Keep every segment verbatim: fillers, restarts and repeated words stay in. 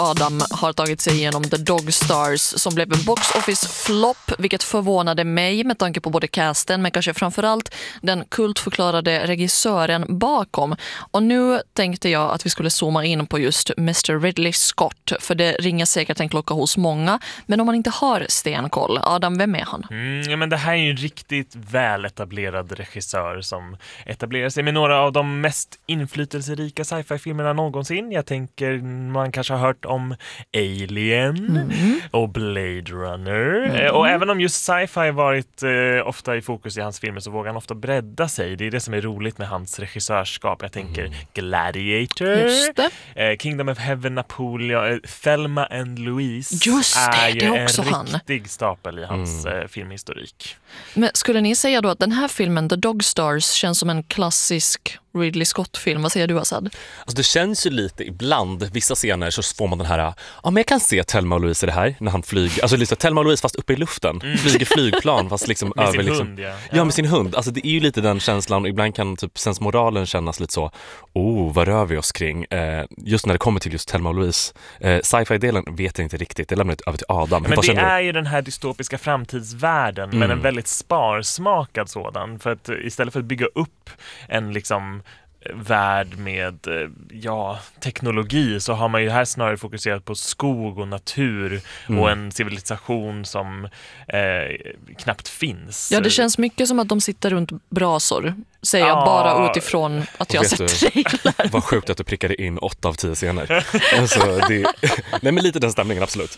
Adam har tagit sig igenom The Dog Stars som blev en box office flopp, vilket förvånade mig med tanke på både casten men kanske framförallt den kultförklarade regissören bakom. Och nu tänkte jag att vi skulle zooma in på just mister Ridley Scott, för det ringer säkert en klocka hos många, men om man inte har stenkoll, Adam, vem är han? Mm, ja, men det här är ju en riktigt väl etablerad regissör som etablerar sig med några av de mest inflytelserika sci-fi-filmerna någonsin. Jag tänker, man kanske har hört om Alien mm. och Blade Runner. Mm. Och även om just sci-fi varit eh, ofta i fokus i hans filmer så vågar han ofta bredda sig. Det är det som är roligt med hans regissörskap. Jag tänker mm. Gladiator, eh, Kingdom of Heaven, Napoleon, eh, Thelma and Louise. Just det, är ju det är också en han. riktig stapel i hans Mm. eh, filmhistorik. Men skulle ni säga då att den här filmen, The Dog Stars, känns som en klassisk Ridley Scott-film? Vad säger du, Assad? Alltså det känns ju lite ibland, vissa scener så får man den här, ja men jag kan se Thelma och Louise i det här när han flyger, alltså liksom Thelma och Louise fast uppe i luften, mm. flyger flygplan fast liksom med över sin liksom, hund, ja. ja med sin hund, alltså det är ju lite den känslan och ibland kan typ sensmoralen kännas lite så, oh vad rör vi oss kring, eh, just när det kommer till just Thelma och Louise, eh, sci-fi-delen vet jag inte riktigt, det lämnar över till Adam. Men det är ju den här dystopiska framtidsvärlden mm. men en väldigt sparsmakad sådan, för att istället för att bygga upp en liksom värld med ja, teknologi så har man ju här snarare fokuserat på skog och natur mm. och en civilisation som eh, knappt finns. Ja, det känns mycket som att de sitter runt brasor, säger jag, ja. bara utifrån att jag har sett trailern. Vad sjukt att du prickade in åtta av tio scener. Alltså, det... Nej, men lite den stämningen, absolut.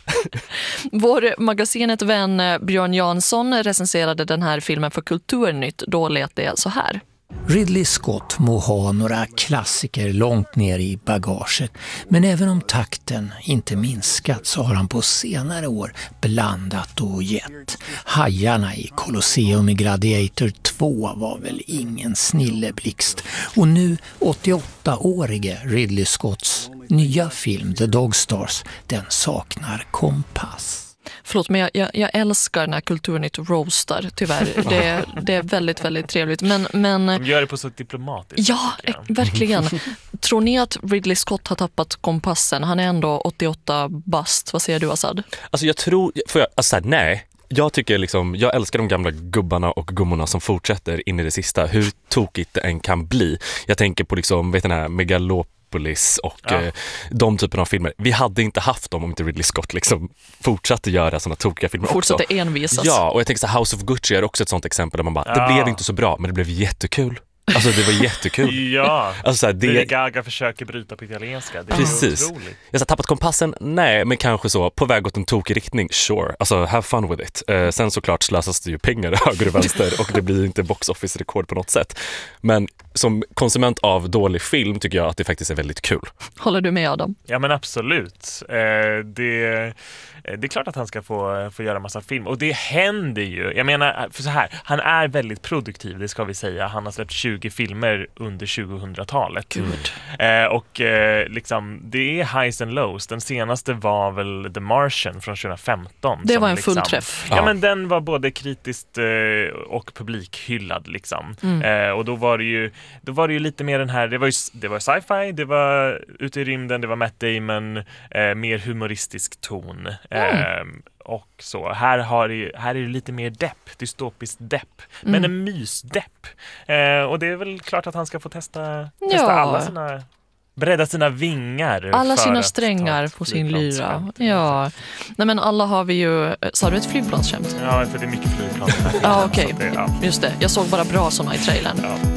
Vår magasinet vän Björn Jansson recenserade den här filmen för Kulturnytt. Då lät det så här. Ridley Scott må ha några klassiker långt ner i bagaget, men även om takten inte minskat så har han på senare år blandat och gett. Hajarna i Colosseum i Gladiator två var väl ingen snilleblixt, och nu åttioåttaårige Ridley Scotts nya film The Dog Stars, den saknar kompass. Förlåt, men jag, jag, jag älskar när Kulturnytt roastar, tyvärr. Det, det är väldigt, väldigt trevligt. Men, men, de gör det på så diplomatiskt. Ja, verkligen. Tror ni att Ridley Scott har tappat kompassen? Han är ändå åttioåtta bast. Vad säger du, Assad? Alltså jag tror, får jag, alltså nej. Jag tycker liksom, jag älskar de gamla gubbarna och gummorna som fortsätter in i det sista. Hur tokigt det än kan bli. Jag tänker på liksom, vet ni, Megalop och ja. eh, de typen av filmer. Vi hade inte haft dem om inte Ridley Scott liksom fortsatte göra såna tokiga filmer fortsatte också. envisas. Ja, och jag tänker så House of Gucci är också ett sånt exempel där man bara, ja. det blev inte så bra, men det blev jättekul. Alltså det var jättekul. Ja, alltså, så här, det... Lady Gaga försöker bryta på italienska. Det är precis. otroligt. Jag har tappat kompassen, nej, men kanske så på väg åt en tokig riktning, sure. Alltså have fun with it. Eh, sen såklart slösas det ju pengar höger och vänster och det blir inte box office-rekord på något sätt. Men som konsument av dålig film tycker jag att det faktiskt är väldigt kul. Håller du med, Adam? Ja, men absolut. Eh, det, det är klart att han ska få, få göra massa film. Och det händer ju. Jag menar, för så här, han är väldigt produktiv, det ska vi säga. Han har släppt tjugo filmer under tjugohundratalet. Eh, och eh, liksom, det är highs and lows. Den senaste var väl The Martian från tjugofemton. Det som var en liksom, fullträff. Ja, ja, men den var både kritiskt eh, och publikhyllad liksom. Mm. Eh, och då var det ju då var det ju lite mer den här, det var ju det var sci-fi, det var ute i rymden, det var Matt Damon, eh, mer humoristisk ton. Mm. Eh, och så, här, har det, här är det lite mer depp, dystopiskt depp, mm. men en mysdepp. Eh, och det är väl klart att han ska få testa, testa ja. alla sina, bredda sina vingar. Alla sina strängar på sin lyra. Ja. Nej, men alla har vi ju, sa du ett flygplansskämt? Ja, för det är mycket flygplan. Ja, okej. Okay. Ja. Just det, jag såg bara brasorna i trailern. Ja.